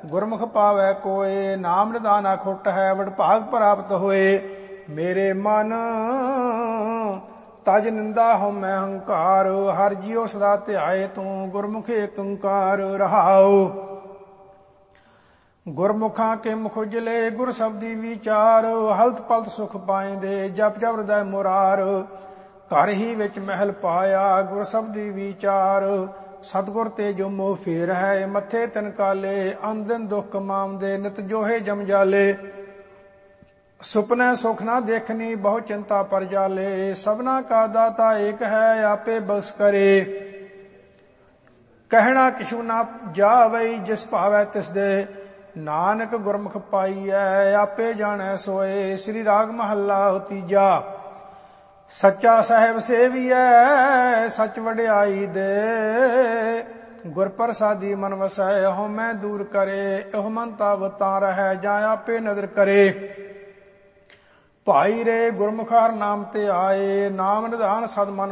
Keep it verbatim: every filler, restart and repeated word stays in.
ਗੁਰਮੁਖ ਪਾਵੈ ਕੋਏ। ਨਾਮ ਨਿਦਾਨ ਅਖੁੱਟ ਹੈ ਵਡ ਭਾਗ ਪ੍ਰਾਪਤ ਹੋਏ। ਮੇਰੇ ਮਨ ਤਜ ਨਿੰਦਾ ਹਉ ਮੈਂ ਹੰਕਾਰ। ਹਰ ਜਿਉ ਸਦਾ ਧਿਆਏ ਤੂੰ ਗੁਰਮੁਖ ਏਕ ਓੰਕਾਰ ਰਹਾਉ। ਗੁਰਮੁਖਾਂ ਕੇ ਮੁਖ ਉਜਲੇ ਗੁਰ ਸ਼ਬਦੀ ਵਿਚਾਰ। ਹਲਤ ਪਲਤ ਸੁਖ ਪਾਇਂਦੇ ਜਪ ਜਪ ਹਿਰਦੈ ਮੁਰਾਰ। ਘਰ ਹੀ ਵਿੱਚ ਮਹਿਲ ਪਾਇਆ ਗੁਰ ਸ਼ਬਦੀ ਵਿਚਾਰ। ਸਤਿਗੁਰ ਤੇ ਜੋ ਮੋਹ ਫੇਰ ਹੈ ਮੱਥੇ ਤਿਨ ਕਾਲੇ। ਅੰਨ ਦਿਨ ਦੁਖ ਕਮਾਉਂਦੇ ਨਿਤ ਜੋਹੇ ਜਮ ਜਾਲੇ। ਸੁਪਨੇ ਸੁਖ ਨਾ ਦੇਖਨੀ ਬਹੁ ਚਿੰਤਾ ਪਰ ਜਾਲੇ। ਸਭਨਾ ਕਾ ਦਾਤਾ ਏਕ ਹੈ ਆਪੇ ਬਖਸ਼ ਕਰੇ। ਕਹਿਣਾ ਕਿਛੂ ਨਾ ਜਾਵਈ ਜਿਸ ਭਾਵੈ ਤਿਸ ਦੇ। ਨਾਨਕ ਗੁਰਮੁਖ ਪਾਈਐ ਆਪੇ ਜਾਣੈ ਸੋਏ। ਸ੍ਰੀ ਰਾਗ ਮਹੱਲਾ ਤੀਜਾ। ਸੱਚਾ ਸਾਹਿਬ ਸੇਵੀਐ ਸੱਚ ਵਡਿਆਈ ਦੇ। ਗੁਰ ਪ੍ਰਸਾਦੀ ਮਨ ਵਸੈ ਹਉਮੈ ਦੂਰ ਕਰੇ। ਇਹੋ ਮਨ ਤਵ ਤਾਂ ਰਹੈ ਜਾਂ ਆਪੇ ਨਦਰ ਕਰੇ। ਭਾਈ ਰੇ ਗੁਰਮੁਖ ਹਰਿ ਨਾਮ ਤੇ ਆਏ। ਨਾਮ ਨਿਧਾਨ ਸਦ ਮਨ